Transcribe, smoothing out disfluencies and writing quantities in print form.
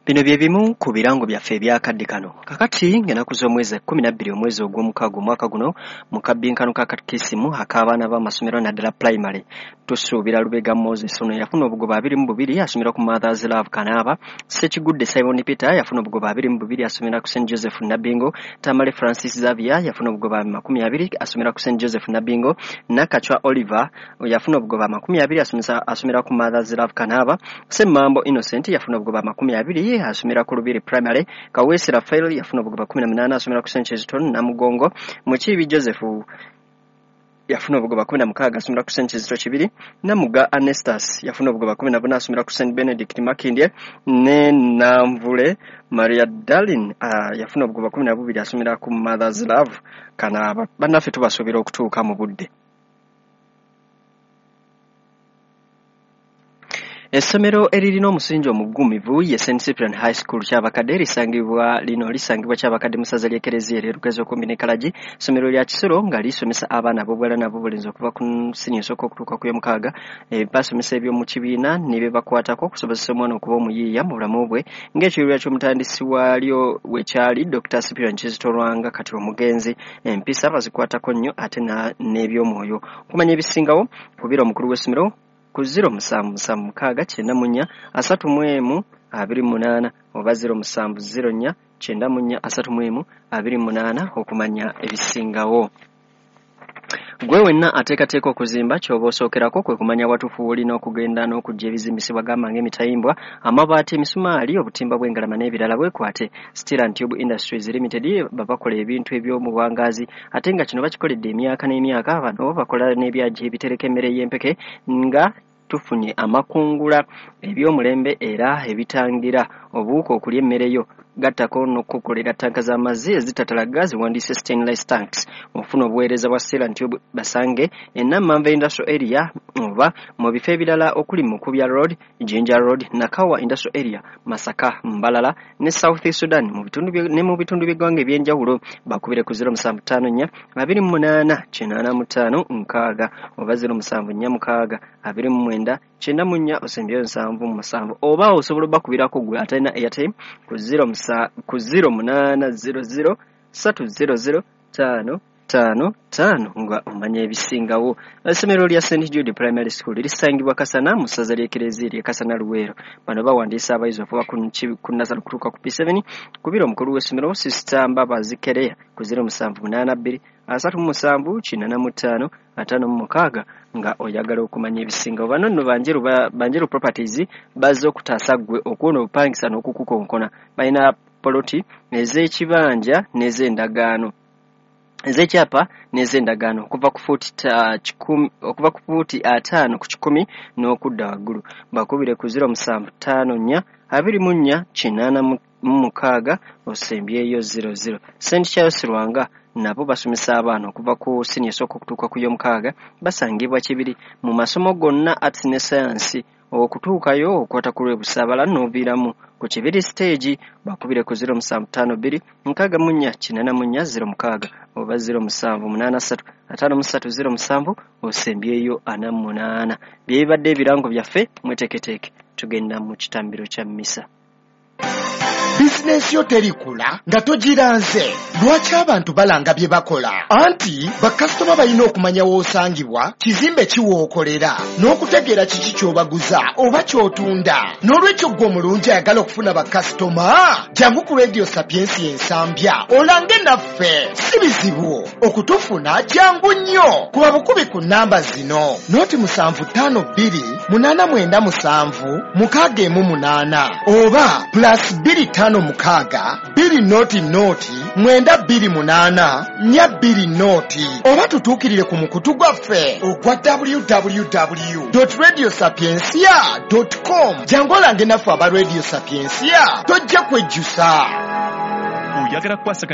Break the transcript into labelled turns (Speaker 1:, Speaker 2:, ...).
Speaker 1: Bino bye bimu ku birango byaffe ebyakadde kano. Kakati ng'ennaku z'omwezi 12 omwezi ogw'omukaaga omwaka guno mu kabbinkano ka katekisimu ak'abaana b'amasomero naddala primary. Tusuubira Lubega Moses ono yafuna obugoba 22 asomera ku Mother's Love Kanaaba. Ssekigudde Simon Peter yafuna obugoba 22 asomera ku St. Joseph Nabingo. Tamale Francis Xavier yafuna obugoba 20 asomera ku St. Joseph Nabingo. Nakachwa Oliver yafuna obugoba 20 asomera ku Mother's Love Kanaaba. Ssemambo Innocent yafuna obugoba 20 asomera ku Lubiri Primary. Kawesi Rafael yafuna obugoba 18 asomera ku St. Cheziton Namugongo. Mukibi Joseph yafuna obugoba 16 asomera ku St. Cheziton Kibiri. Namuga Anestas yafuna obugoba 14 asomera ku St. Benedict Makindye. Ne Namvule Maria Darlin yafuna obugoba 12 asomera ku Mother's Love Kanaaba. Bannaffe tubasuubira okutuuka mu budde. Essomero eririna omusingi omuggumivu ye St. Cyprian High School Kyabakadde lisangibwa Kyabakadde mu ssaza ly'Ekereziya ery'Olugezi okumbi ne Kalagi. Essomero lya Kisoro nga lisomesa abaana ab'obuwala n'ab'obulenzi okuva ku siniya esooka okutuuka ku y'omukaaga. Basomesa eby'omu kibiina ne bye bakwatako okusobozesa omwana okuba omuyiiya mu bulamu bwe ng'ekiruubirirwa ky'omutandisi waalyo wekyali Dr. Cyprian Kizitolwanga kati omugenzi. Empisa bazikwatako nnyo ate n'ebyomwoyo. Okumanya ebisingawo kubira omukulu w'essomero ku 0779 oba 0704 okumanya ebisingawo. Gwe wenna ateekateeka okuzimba ky'oba osookerako kwe kumanya watuufu w'olina okugenda n'okujja ebizimbisibwa gamba ng'emitayimbwa, amabaati, emisumaali, obutimba bw'engalama n'ebirala bwekwate. Steel and Tube Industries Limited bakola ebintu eby'omuwangaazi ate nga kino bakikoledde emyaka n'emyaka. Bano bakola n'ebyagi ebitereka emmere y'empeke nga tufunye amakungula eby'omulembe era ebitangira obuwuka okulya emmere yo. Gattako n'okukolera tanka z'amazzi ezitatala gaazi wandiise stainless tanks. Ofuna obuweereza bwa Steel and Tube basange Nammanve Industrial Area oba mu bifo ebirala okuli Mukubya Road, Jinja Road, Nakawa Industrial Area, Masaka, Mbalala ne South Sudan mu bitundu by'eggwanga eby'enjawulo. Bakubire ku 0754 28 85 oba 0746 29 94 osembyeyo 7 oba osobola bakubirako gwe atalina airtime ku 0800 300 555 nga omanya ebisingawo. Essomero lya St. Jude Primary School lisangibwa Kasana mu ssaza ly'Ekereziya ery'e Kasana Luweero. Bano bawandiisa abayizi okuva ku Nazareth kutuuka ku P7. Kubira omukulu w'essomero Sister Mbabazi Kereya ku 0782 37 45 56 nga oyagala okumanya ebisingawo. Bano nno Banjeru Properties bazze okutaasa ggwe okuwona obupangisa n'okukukonkona. Balina poloti ez'ekibanja n'ez'endagaano ezekyapa n'ez'endagaano okuva ku fuuti 5 ku 10 n'okudda waggulu. Bakubire ku 0754 24 osembyeyo 00. St. Charles Lwanga nabo basomesa abaana okuva ku siniya esooka okutuuka ku y'omukaaga. Basangibwa Kibiri mu masomo gonna arts ne science. Okutuukayo okwata ku lw'ebusaabala n'oviiramu ku Kibiri stage. Bakubire ku 0752 64 oba 0783 5307 osembyeyo 48. Byebadde ebirango byaffe mweteeketeeke tugenda mu kitambiro kya mmisa.
Speaker 2: Bizinesi yo terikula nga togiranze. Lwaki abantu balanga bye bakola? Anti bakasitoma balina okumanya w'osangibwa, kizimbe kiwookolera, n'okutegeera kiki ky'obaguza oba ky'otunda. N'olwekyo gwe omulungi ayagala okufuna bakasitoma, jangu ku Radio Sapiens Ensambya olange naffe. Si bizibu okutufuna, jangu nnyo. Kuba bukubi ku nnamba zino: 0752 897 618 oba +256 2 928 420 oba tutuukirire ku mukutu gwaffe ogwa www.radiosapiensia.com. jangu olange naffe aba Radio Sapiensia tojja kwejjusa.
Speaker 3: Oyagala kwasa